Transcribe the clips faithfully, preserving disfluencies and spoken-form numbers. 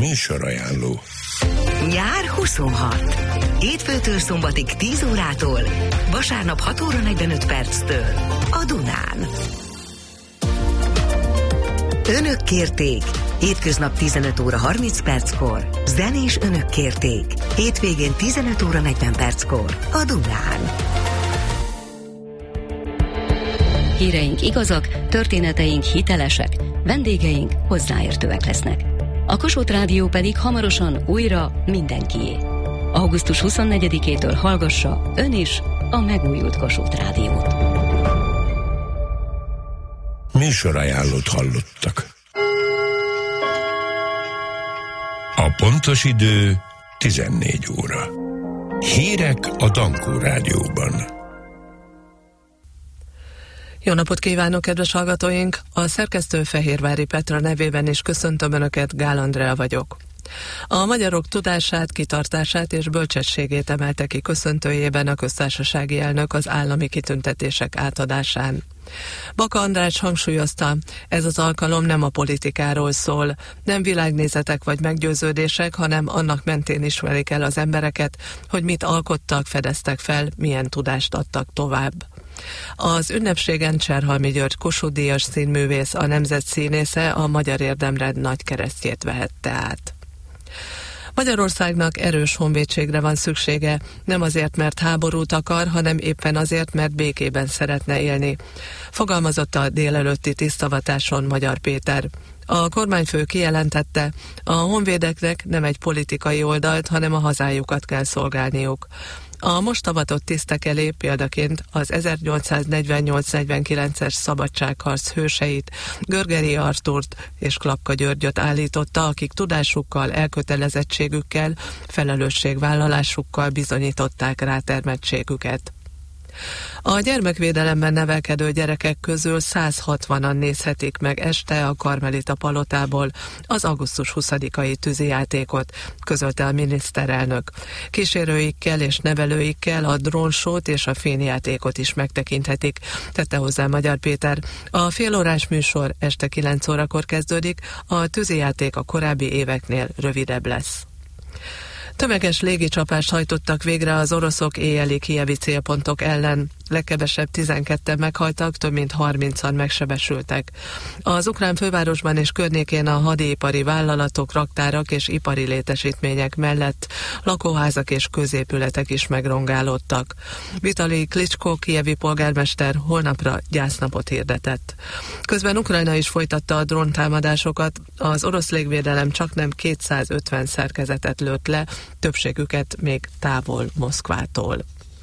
Műsorajánló. Nyár huszonhat. Hétfőtől szombatig tíz órától, vasárnap hat óra negyvenöt perctől a Dunán. Önök kérték. Hétköznap tizenöt óra harminc perckor. Zenés önök kérték. Hétvégén tizenöt óra negyven perckor a Dunán. Híreink igazak, történeteink hitelesek, vendégeink hozzáértőek lesznek. A Kossuth Rádió pedig hamarosan újra mindenkié. augusztus huszonnegyedikétől hallgassa ön is a megújult Kossuth Rádiót. Műsorajánlót hallottak. A pontos idő tizennégy óra. Hírek a Dankó Rádióban. Jó napot kívánok, kedves hallgatóink! A szerkesztő Fehérvári Petra nevében is köszöntöm Önöket, Gál Andrea vagyok. A magyarok tudását, kitartását és bölcsességét emelte ki köszöntőjében a köztársasági elnök az állami kitüntetések átadásán. Baka András hangsúlyozta, ez az alkalom nem a politikáról szól, nem világnézetek vagy meggyőződések, hanem annak mentén ismerik el az embereket, hogy mit alkottak, fedeztek fel, milyen tudást adtak tovább. Az ünnepségen Cserhalmi György Kossuth-díjas színművész, a nemzet színésze a Magyar Érdemrend nagy keresztjét vehette át. Magyarországnak erős honvédségre van szüksége, nem azért, mert háborút akar, hanem éppen azért, mert békében szeretne élni, fogalmazott a délelőtti tisztavatáson Magyar Péter. A kormányfő kijelentette, a honvédeknek nem egy politikai oldalt, hanem a hazájukat kell szolgálniuk. A most avatott tisztek elé példaként az ezernyolcszáznegyvennyolc-negyvenkilences szabadságharc hőseit, Görgeri Artúrt és Klapka Györgyöt állította, akik tudásukkal, elkötelezettségükkel, felelősségvállalásukkal bizonyították rátermettségüket. A gyermekvédelemben nevelkedő gyerekek közül száz hatvanan nézhetik meg este a Karmelita palotából az augusztus huszadikai tűzijátékot, közölte a miniszterelnök. Kísérőikkel és nevelőikkel a drónsót és a fényjátékot is megtekinthetik, tette hozzá Magyar Péter. A félórás műsor este kilenc órakor kezdődik, a tűzijáték a korábbi éveknél rövidebb lesz. Tömeges légicsapást hajtottak végre az oroszok éjjeli kijevi célpontok ellen. Legkevesebb tizenketten meghaltak, több mint harmincan megsebesültek. Az ukrán fővárosban és környékén a hadipari vállalatok, raktárak és ipari létesítmények mellett lakóházak és középületek is megrongálódtak. Vitali Klitschko kijevi polgármester holnapra gyásznapot hirdetett. Közben Ukrajna is folytatta a dróntámadásokat, az orosz légvédelem csaknem kétszázötven szerkezetet lőtt le, többségüket még távol Moszkvától.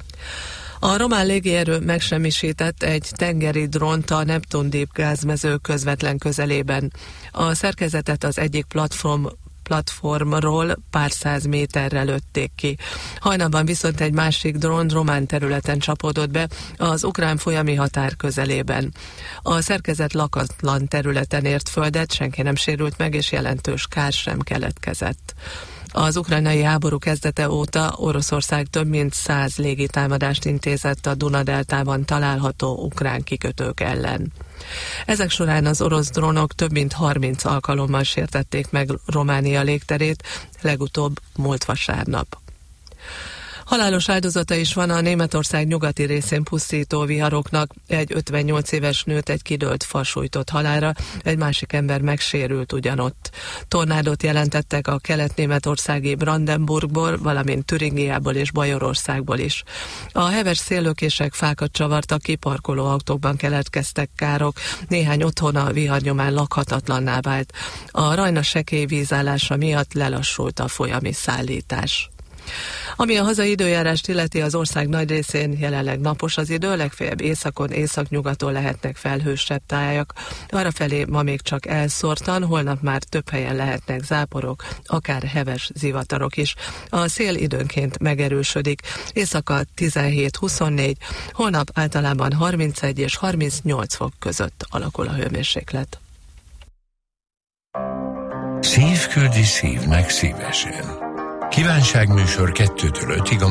A román légierő megsemmisített egy tengeri drónt a Neptun Deep gázmező közvetlen közelében. A szerkezetet az egyik platform platformról pár száz méterre lőtték ki. Hajnalban viszont egy másik drón román területen csapódott be az ukrán folyami határ közelében. A szerkezet lakatlan területen ért földet, senki nem sérült meg, és jelentős kár sem keletkezett. Az ukrajnai háború kezdete óta Oroszország több mint száz légitámadást intézett a Duna-deltában található ukrán kikötők ellen. Ezek során az orosz drónok több mint harminc alkalommal sértették meg Románia légterét, legutóbb múlt vasárnap. Halálos áldozata is van a Németország nyugati részén pusztító viharoknak. Egy ötvennyolc éves nőt egy kidőlt fa sújtott halálra, egy másik ember megsérült ugyanott. Tornádot jelentettek a kelet-németországi Brandenburgból, valamint Türingiából és Bajorországból is. A heves széllökések fákat csavartak ki, parkolóautókban keletkeztek károk, néhány otthon a vihar nyomán lakhatatlanná vált. A Rajna sekély vízállása miatt lelassult a folyami szállítás. Ami a hazai időjárást illeti, az ország nagy részén jelenleg napos az idő, legfeljebb északon, északnyugaton lehetnek felhősebb tájak. Arrafelé ma még csak elszórtan, holnap már több helyen lehetnek záporok, akár heves zivatarok is. A szél időnként megerősödik, éjszaka tizenhét huszonnégy, holnap általában harmincegy és harmincnyolc fok között alakul a hőmérséklet. Szív küldi szívnek szívesen. Kívánságműsor kettőtől ötig a